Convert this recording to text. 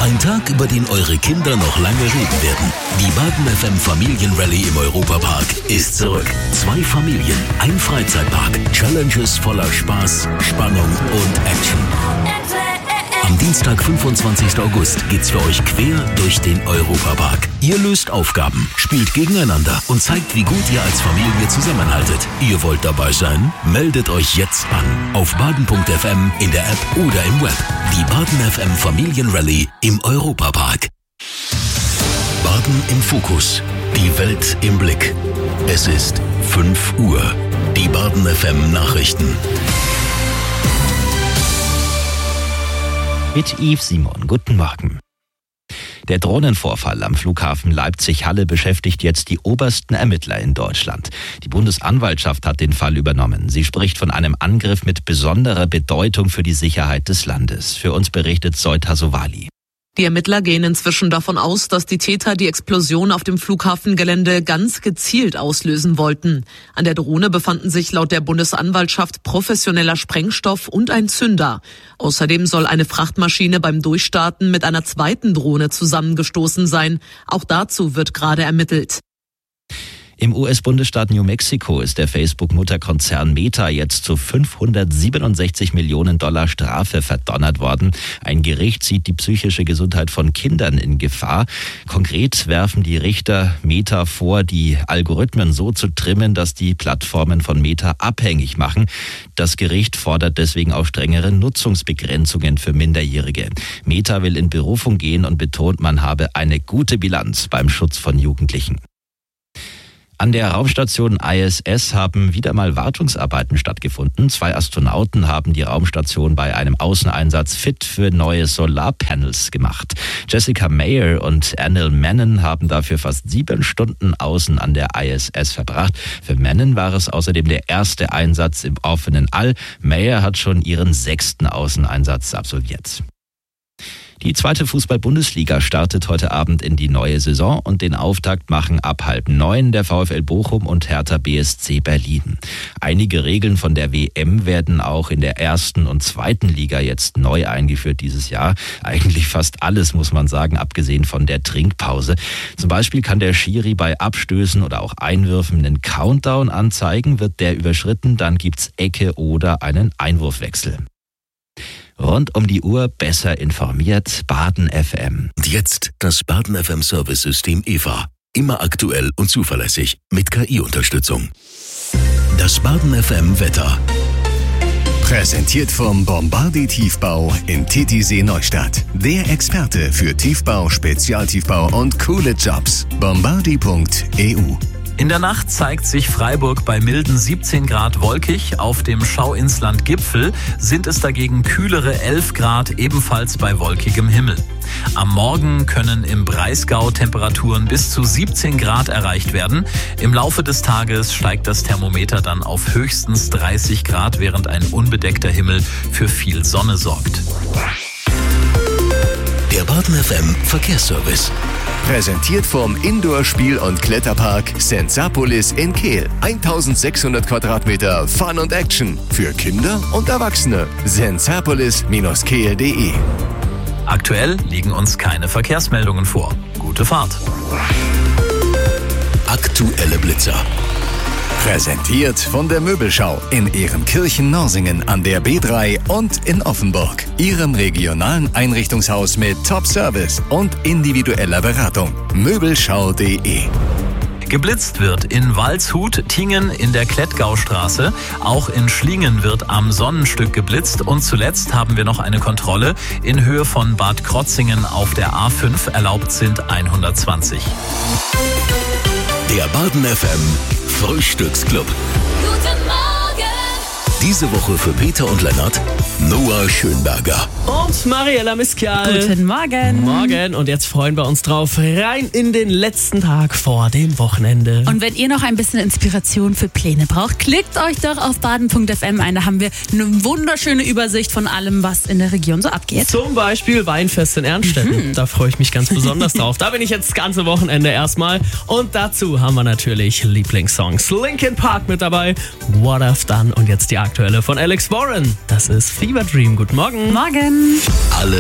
Ein Tag, über den eure Kinder noch lange reden werden. Die Baden FM Familienrallye im Europapark ist zurück. 2 Familien, ein Freizeitpark, Challenges voller Spaß, Spannung und Action. Am Dienstag, 25. August geht's für euch quer durch den Europapark. Ihr löst Aufgaben, spielt gegeneinander und zeigt, wie gut ihr als Familie zusammenhaltet. Ihr wollt dabei sein? Meldet euch jetzt an. Auf baden.fm, in der App oder im Web. Die Baden FM Familienrallye im Europapark. Baden im Fokus. Die Welt im Blick. Es ist 5 Uhr. Die Baden FM Nachrichten. Mit Yves Simon. Guten Morgen. Der Drohnenvorfall am Flughafen Leipzig-Halle beschäftigt jetzt die obersten Ermittler in Deutschland. Die Bundesanwaltschaft hat den Fall übernommen. Sie spricht von einem Angriff mit besonderer Bedeutung für die Sicherheit des Landes. Für uns berichtet Soita Sowali. Die Ermittler gehen inzwischen davon aus, dass die Täter die Explosion auf dem Flughafengelände ganz gezielt auslösen wollten. An der Drohne befanden sich laut der Bundesanwaltschaft professioneller Sprengstoff und ein Zünder. Außerdem soll eine Frachtmaschine beim Durchstarten mit einer zweiten Drohne zusammengestoßen sein. Auch dazu wird gerade ermittelt. Im US-Bundesstaat New Mexico ist der Facebook-Mutterkonzern Meta jetzt zu $567 Millionen Strafe verdonnert worden. Ein Gericht sieht die psychische Gesundheit von Kindern in Gefahr. Konkret werfen die Richter Meta vor, die Algorithmen so zu trimmen, dass die Plattformen von Meta abhängig machen. Das Gericht fordert deswegen auch strengere Nutzungsbegrenzungen für Minderjährige. Meta will in Berufung gehen und betont, man habe eine gute Bilanz beim Schutz von Jugendlichen. An der Raumstation ISS haben wieder mal Wartungsarbeiten stattgefunden. 2 Astronauten haben die Raumstation bei einem Außeneinsatz fit für neue Solarpanels gemacht. Jessica Meyer und Anil Menon haben dafür fast 7 Stunden außen an der ISS verbracht. Für Menon war es außerdem der erste Einsatz im offenen All. Meyer hat schon ihren 6. Außeneinsatz absolviert. Die 2. Fußball-Bundesliga startet heute Abend in die neue Saison und den Auftakt machen ab 8:30 der VfL Bochum und Hertha BSC Berlin. Einige Regeln von der WM werden auch in der 1. und 2. Liga jetzt neu eingeführt dieses Jahr. Eigentlich fast alles, muss man sagen, abgesehen von der Trinkpause. Zum Beispiel kann der Schiri bei Abstößen oder auch Einwürfen einen Countdown anzeigen. Wird der überschritten, dann gibt's Ecke oder einen Einwurfwechsel. Rund um die Uhr besser informiert, Baden FM. Und jetzt das Baden FM Service-System EVA. Immer aktuell und zuverlässig mit KI-Unterstützung. Das Baden FM Wetter. Präsentiert vom Bombardier Tiefbau in Titisee Neustadt. Der Experte für Tiefbau, Spezialtiefbau und coole Jobs. Bombardier.eu. In der Nacht zeigt sich Freiburg bei milden 17 Grad wolkig. Auf dem Schauinsland Gipfel sind es dagegen kühlere 11 Grad, ebenfalls bei wolkigem Himmel. Am Morgen können im Breisgau Temperaturen bis zu 17 Grad erreicht werden. Im Laufe des Tages steigt das Thermometer dann auf höchstens 30 Grad, während ein unbedeckter Himmel für viel Sonne sorgt. Der Baden FM Verkehrsservice. Präsentiert vom Indoor-Spiel- und Kletterpark Sensapolis in Kehl. 1600 Quadratmeter Fun und Action für Kinder und Erwachsene. sensapolis-kehl.de. Aktuell liegen uns keine Verkehrsmeldungen vor. Gute Fahrt. Aktuelle Blitzer. Präsentiert von der Möbelschau in Ehrenkirchen-Norsingen an der B3 und in Offenburg. Ihrem regionalen Einrichtungshaus mit Top-Service und individueller Beratung. Möbelschau.de. Geblitzt wird in Waldshut, Tingen, in der Klettgaustraße. Auch in Schlingen wird am Sonnenstück geblitzt. Und zuletzt haben wir noch eine Kontrolle in Höhe von Bad Krotzingen auf der A5. Erlaubt sind 120. Der Baden FM Frühstücksclub. Guten Morgen! Diese Woche für Peter und Lennart Noah Schönberger. Und Mariella Miskial. Guten Morgen. Morgen. Und jetzt freuen wir uns drauf. Rein in den letzten Tag vor dem Wochenende. Und wenn ihr noch ein bisschen Inspiration für Pläne braucht, klickt euch doch auf baden.fm ein. Da haben wir eine wunderschöne Übersicht von allem, was in der Region so abgeht. Zum Beispiel Weinfest in Ernststetten. Da freue ich mich ganz besonders drauf. Da bin ich jetzt das ganze Wochenende erstmal. Und dazu haben wir natürlich Lieblingssongs. Linkin Park mit dabei. What I've Done. Und jetzt die aktuelle von Alex Warren. Das ist Fever Dream. Guten Morgen. Morgen. Alle